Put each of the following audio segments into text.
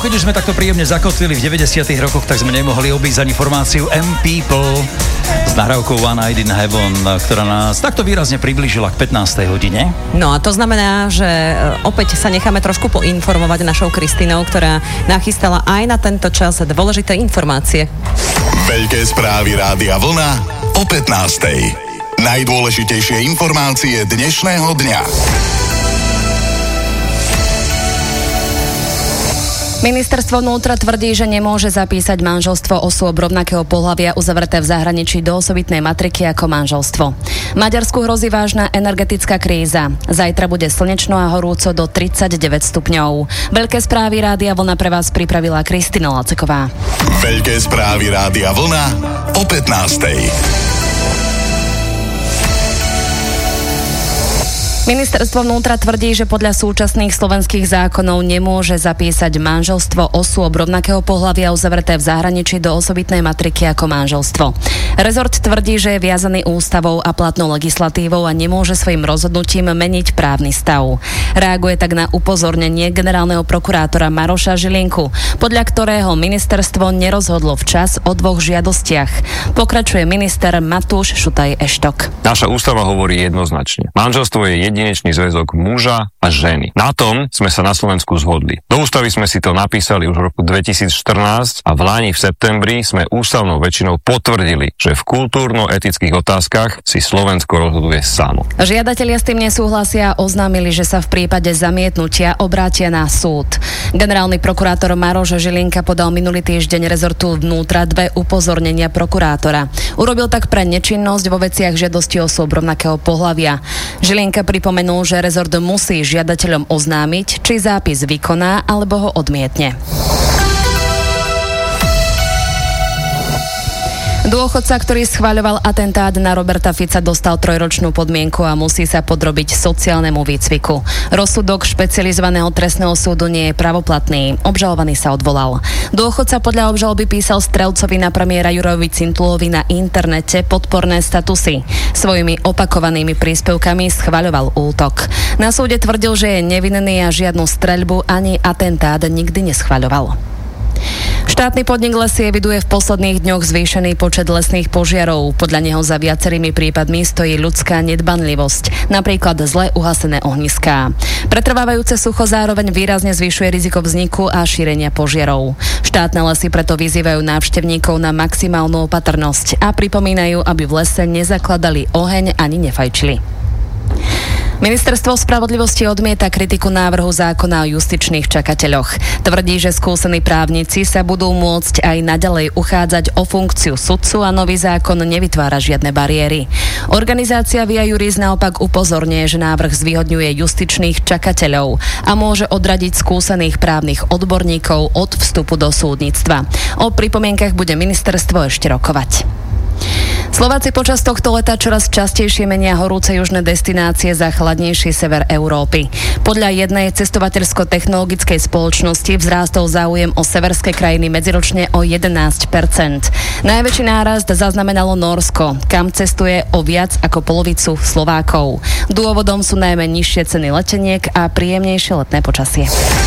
keď už sme takto príjemne zakotvili v 90. rokoch, tak sme nemohli obísť ani formáciu M-People s nahrávkou One Night in Heaven, ktorá nás takto výrazne priblížila k 15. hodine. No a to znamená, že opäť sa necháme trošku poinformovať našou Kristínou, ktorá nachystala aj na tento čas dôležité informácie. Veľké správy Rádia Vlna o 15. Najdôležitejšie informácie dnešného dňa. Ministerstvo vnútra tvrdí, že nemôže zapísať manželstvo osôb rovnakého pohlavia uzavreté v zahraničí do osobitnej matriky ako manželstvo. Maďarsku hrozí vážna energetická kríza. Zajtra bude slnečno a horúco do 39 stupňov. Veľké správy Rádia Vlna pre vás pripravila Kristina Laceková. Veľké správy Rádia Vlna o 15. Ministerstvo vnútra tvrdí, že podľa súčasných slovenských zákonov nemôže zapísať manželstvo osôb rovnakého pohlavia uzavreté v zahraničí do osobitnej matriky ako manželstvo. Rezort tvrdí, že je viazaný ústavou a platnou legislatívou a nemôže svojim rozhodnutím meniť právny stav. Reaguje tak na upozornenie generálneho prokurátora Maroša Žilinku, podľa ktorého ministerstvo nerozhodlo včas o dvoch žiadostiach. Pokračuje minister Matúš Šutaj Eštok. Naša ústava hovorí jednoznačne. Manželstvo je jedinečný zväzok muža a ženy. Na tom sme sa na Slovensku zhodli. Do ústavy sme si to napísali už v roku 2014 a v lani v septembri sme ústavnou väčšinou potvrdili, že v kultúrno-etických otázkach si Slovensko rozhoduje samo. Žiadatelia s tým nesúhlasia a oznámili, že sa v prípade zamietnutia obrátia na súd. Generálny prokurátor Maroš Žilinka podal minulý týždeň rezortu vnútra 2 upozornenia prokurátora. Urobil tak pre nečinnosť vo veciach žiadosti osôb rovnakého pohlavia. Žilinka pripomenul, že rezort musí žiadateľom oznámiť, či zápis vykoná alebo ho odmietne. Dôchodca, ktorý schvaľoval atentát na Roberta Fica, dostal 3-ročnú podmienku a musí sa podrobiť sociálnemu výcviku. Rozsudok špecializovaného trestného súdu nie je pravoplatný. Obžalovaný sa odvolal. Dôchodca podľa obžaloby písal strelcovi na premiéra Jurajovi Cintuluovi na internete podporné statusy. Svojimi opakovanými príspevkami schvaľoval útok. Na súde tvrdil, že je nevinný a žiadnu streľbu ani atentát nikdy neschvaľoval. Štátny podnik Lesy eviduje v posledných dňoch zvýšený počet lesných požiarov. Podľa neho za viacerými prípadmi stojí ľudská nedbanlivosť, napríklad zle uhasené ohniská. Pretrvávajúce sucho zároveň výrazne zvyšuje riziko vzniku a šírenia požiarov. Štátne lesy preto vyzývajú návštevníkov na maximálnu opatrnosť a pripomínajú, aby v lese nezakladali oheň ani nefajčili. Ministerstvo spravodlivosti odmieta kritiku návrhu zákona o justičných čakateľoch. Tvrdí, že skúsení právnici sa budú môcť aj naďalej uchádzať o funkciu sudcu a nový zákon nevytvára žiadne bariéry. Organizácia Via Juris naopak upozorňuje, že návrh zvýhodňuje justičných čakateľov a môže odradiť skúsených právnych odborníkov od vstupu do súdnictva. O pripomienkach bude ministerstvo ešte rokovať. Slováci počas tohto leta čoraz častejšie menia horúce južné destinácie za chladnejší sever Európy. Podľa jednej cestovateľsko-technologickej spoločnosti vzrástol záujem o severské krajiny medziročne o 11%. Najväčší nárast zaznamenalo Nórsko, kam cestuje o viac ako polovicu Slovákov. Dôvodom sú najmä nižšie ceny leteniek a príjemnejšie letné počasie.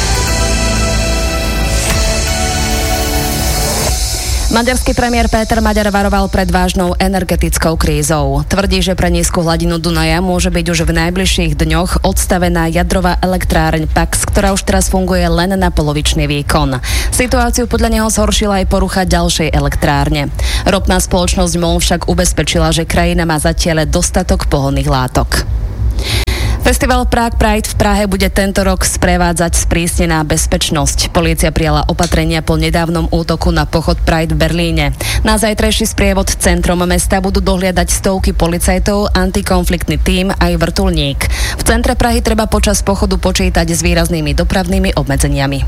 Maďarský premiér Péter Maďar varoval pred vážnou energetickou krízou. Tvrdí, že pre nízku hladinu Dunaja môže byť už v najbližších dňoch odstavená jadrová elektráreň Pax, ktorá už teraz funguje len na polovičný výkon. Situáciu podľa neho zhoršila aj porucha ďalšej elektrárne. Ropná spoločnosť MOL však ubezpečila, že krajina má zatiaľ dostatok pohonných látok. Festival Prague Pride v Prahe bude tento rok sprevádzať sprísnená bezpečnosť. Polícia prijala opatrenia po nedávnom útoku na pochod Pride v Berlíne. Na zajtrajší sprievod centrom mesta budú dohliadať stovky policajtov, antikonfliktný tím aj vrtuľník. V centre Prahy treba počas pochodu počítať s výraznými dopravnými obmedzeniami.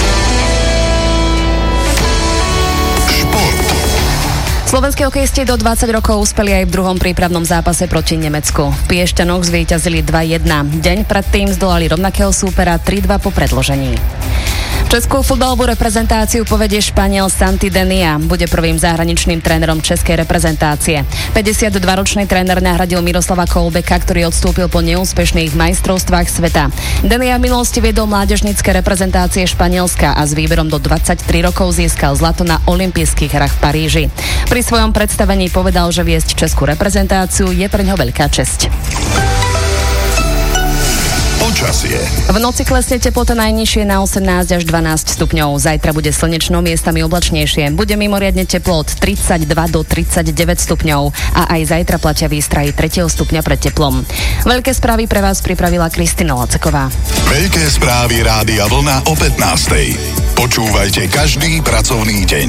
Slovenskí hokejisti do 20 rokov uspeli aj v druhom prípravnom zápase proti Nemecku. V Piešťanoch zvíťazili 2-1. Deň predtým zdolali rovnakého súpera 3-2 po predĺžení. V Českú futbalovú reprezentáciu povedie Španiel Santi Denia. Bude prvým zahraničným trénerom českej reprezentácie. 52-ročný tréner nahradil Miroslava Kolbeka, ktorý odstúpil po neúspešných majstrovstvách sveta. Denia v minulosti viedol mládežnícke reprezentácie Španielska a s výberom do 23 rokov získal zlato na olympijských hrách v Paríži. Pri svojom predstavení povedal, že viesť českú reprezentáciu je pre ňo veľká česť. Počasie. V noci klesne teplota najnižšie na 18 až 12 stupňov. Zajtra bude slnečno, miestami oblačnejšie. Bude mimoriadne teplo od 32 do 39 stupňov. A aj zajtra platia výstrahy 3. stupňa pred teplom. Veľké správy pre vás pripravila Kristina Laceková. Veľké správy Rádia Vlna o 15:00. Počúvajte každý pracovný deň.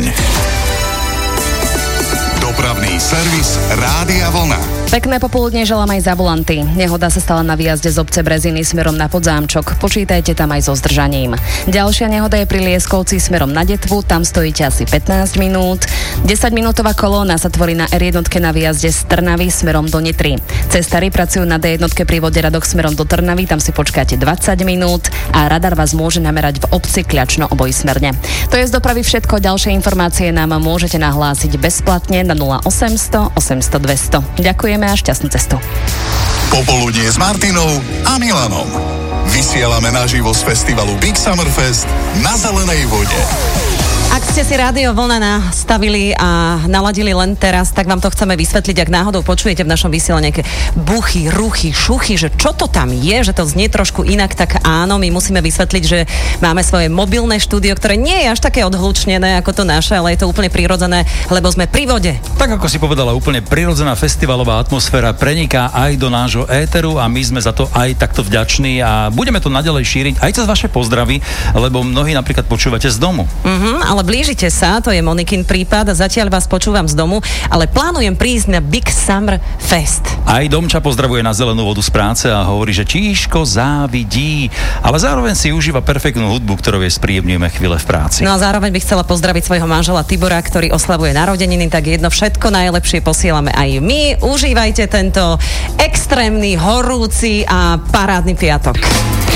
Dopravný servis Rádia Vlna. Pekné popoludne želám aj za volanty. Nehoda sa stala na výjazde z obce Breziny smerom na Podzámčok. Počítajte tam aj so zdržaním. Ďalšia nehoda je pri Lieskovci smerom na Detvu. Tam stojíte asi 15 minút. 10-minútová kolóna sa tvorí na R1 na výjazde z Trnavy smerom do Nitry. Cestári pracujú na D1 pri Vode Radok smerom do Trnavy. Tam si počkáte 20 minút a radar vás môže namerať v obci Kľačno obojsmerne. To je z dopravy všetko. Ďalšie informácie nám môžete nahlásiť bezplatne na 0800 800 200. Ďakujeme a šťastnú cestu. Popoludnie s Martinou a Milanom. Vysielame naživo z festivalu Big Summer Fest na Zelenej Vode. Ak ste si Rádio Vlna nastavili a naladili len teraz, tak vám to chceme vysvetliť, ak náhodou počujete v našom vysielaní nejaké buchy, ruchy, šuchy, že čo to tam je, že to znie trošku inak, tak áno, my musíme vysvetliť, že máme svoje mobilné štúdio, ktoré nie je až také odhlučnené ako to naše, ale je to úplne prirodzené, lebo sme pri vode. Tak ako si povedala, úplne prirodzená festivalová atmosféra preniká aj do nášho éteru a my sme za to aj takto vďační a budeme to naďalej šíriť aj cez vaše pozdravy, lebo mnohí napríklad počúvate z domu. Ale blížite sa, to je Monikin prípad a zatiaľ vás počúvam z domu, ale plánujem prísť na Big Summer Fest. Aj Domča pozdravuje na Zelenú vodu z práce a hovorí, že Číško závidí, ale zároveň si užíva perfektnú hudbu, ktorou jej spríjemňujeme chvíle v práci. No a zároveň by chcela pozdraviť svojho manžela Tibora, ktorý oslavuje narodeniny, tak jedno všetko najlepšie posielame aj my. Užívajte tento extrémny, horúci a parádny piatok.